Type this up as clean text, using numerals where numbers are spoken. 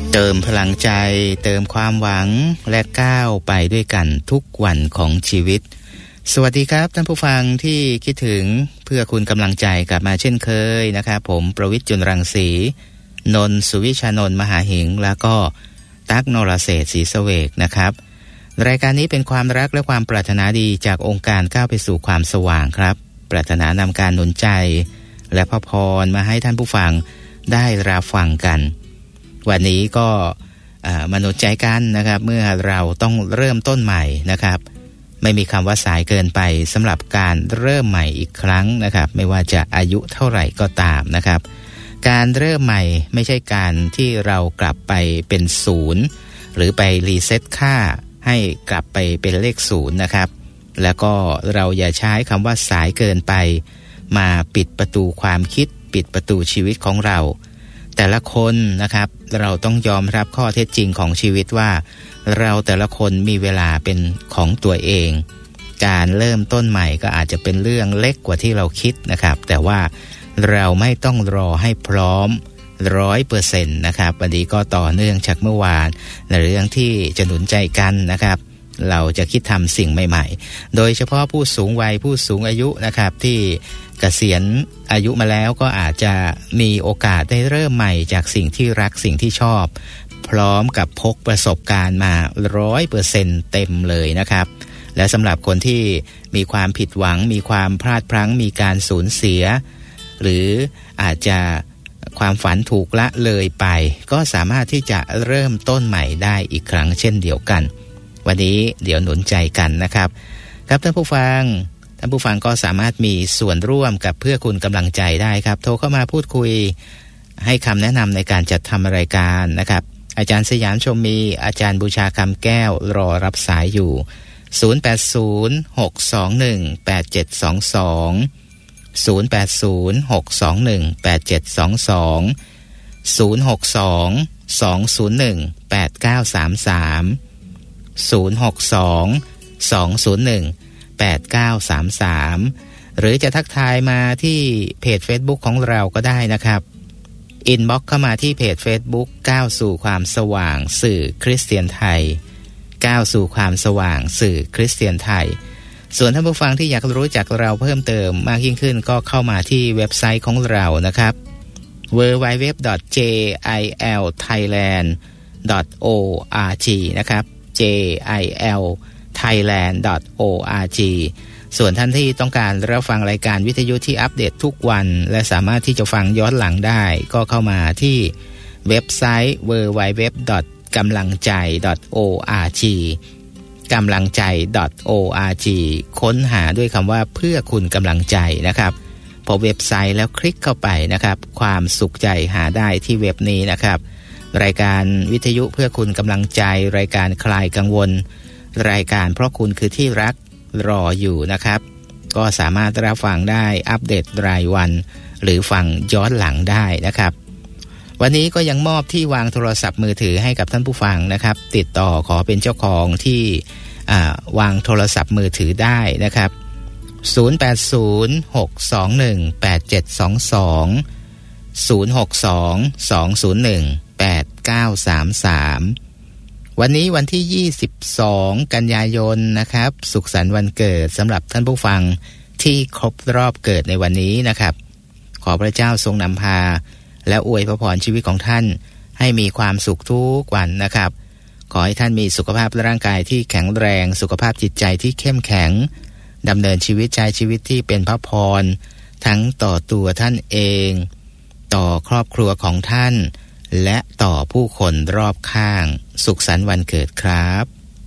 เติมพลังใจเติมความหวังและก้าวไปด้วยกันทุกวันของชีวิตสวัสดีครับท่านผู้ฟังที่คิดถึงเพื่อคุณกำลังใจกลับมาเช่นเคยนะครับผมประวิตร จุลรังสีนนท์สุวิชานนท์มหาหิงแล้วก็ตั๊กนรเศรษฐ์ศรีเสวกนะครับรายการนี้เป็นความรักและความปรารถนาดีจากองค์การก้าวไปสู่ความสว่างครับปรารถนานำการหนุนใจและพระพรมาให้ท่านผู้ฟังได้รับฟังกันวันนี้ก็มาหนุนใจกันนะครับเมื่อเราต้องเริ่มต้นใหม่นะครับไม่มีคำว่าสายเกินไปสำหรับการเริ่มใหม่อีกครั้งนะครับไม่ว่าจะอายุเท่าไหร่ก็ตามนะครับการเริ่มใหม่ไม่ใช่การที่เรากลับไปเป็นศูนย์หรือไปรีเซ็ตค่าให้กลับไปเป็นเลขศูนย์นะครับแล้วก็เราอย่าใช้คำว่าสายเกินไปมาปิดประตูความคิดปิดประตูชีวิตของเราแต่ละคนนะครับเราต้องยอมรับข้อเท็จจริงของชีวิตว่าเราแต่ละคนมีเวลาเป็นของตัวเองการเริ่มต้นใหม่ก็อาจจะเป็นเรื่องเล็กกว่าที่เราคิดนะครับแต่ว่าเราไม่ต้องรอให้พร้อม 100% นะครับวันนี้ก็ต่อเนื่องจากเมื่อวานในเรื่องที่จะหนุนใจกันนะครับเราจะคิดทำสิ่งใหม่ๆโดยเฉพาะผู้สูงวัยผู้สูงอายุนะครับที่เกษียณอายุมาแล้วก็อาจจะมีโอกาสได้เริ่มใหม่จากสิ่งที่รักสิ่งที่ชอบพร้อมกับพกประสบการณ์มา 100% เต็มเลยนะครับและสำหรับคนที่มีความผิดหวังมีความพลาดพลั้งมีการสูญเสียหรืออาจจะความฝันถูกละเลยไปก็สามารถที่จะเริ่มต้นใหม่ได้อีกครั้งเช่นเดียวกันวันนี้เดี๋ยวหนุนใจกันนะครับครับท่านผู้ฟังก็สามารถมีส่วนร่วมกับเพื่อคุณกำลังใจได้ครับโทรเข้ามาพูดคุยให้คำแนะนำในการจัดทำรายการนะครับอาจารย์สยามชมมีอาจารย์บูชาคำแก้วรอรับสายอยู่0806218722 082-201-8933 หรือจะทักทายมาที่เพจ Facebook ของเราก็ได้นะครับอินบ็อกซ์เข้ามาที่เพจ Facebook ก้าวสู่ความสว่างสื่อคริสเตียนไทยก้าวสู่ความสว่างสื่อคริสเตียนไทยส่วนท่านผู้ฟังที่อยากรู้จักเราเพิ่มเติมมากยิ่งขึ้นก็เข้ามาที่เว็บไซต์ของเรานะครับ www.jilthailand.org นะครับ jilthailand.org ส่วนท่านที่ต้องการรับฟังรายการวิทยุที่อัปเดตทุกวันและสามารถที่จะฟังย้อนหลังได้ก็เข้ามาที่เว็บไซต์ www.gamlangjai.org กำลังใจ .org ค้นหาด้วยคำว่าเพื่อคุณกำลังใจนะครับพอเว็บไซต์แล้วคลิกเข้าไปนะครับความสุขใจหาได้ที่เว็บนี้นะครับรายการวิทยุเพื่อคุณกำลังใจรายการคลายกังวลรายการเพราะคุณคือที่รักรออยู่นะครับก็สามารถรับฟังได้อัปเดตรายวันหรือฟังย้อนหลังได้นะครับวันนี้ก็ยังมอบที่วางโทรศัพท์มือถือให้กับท่านผู้ฟังนะครับติดต่อขอเป็นเจ้าของที่วางโทรศัพท์มือถือได้นะครับ082-621-8722 วันนี้วันที่22กันยายนนะครับสุขสันต์วันเกิดสำหรับท่านผู้ฟังที่ครบรอบเกิดในวันนี้นะครับขอพระเจ้าทรงนำพาและอวยพระพรชีวิตของท่านให้มีความสุขทุกวันนะครับขอให้ท่านมีสุขภาพร่างกายที่แข็งแรงสุขภาพจิตใจที่เข้มแข็งดำเนินชีวิตใช้ชีวิตที่เป็นพระพรทั้งต่อตัวท่านเองต่อครอบครัวของท่านและต่อผู้คนรอบข้างสุขสันต์วันเกิดครับ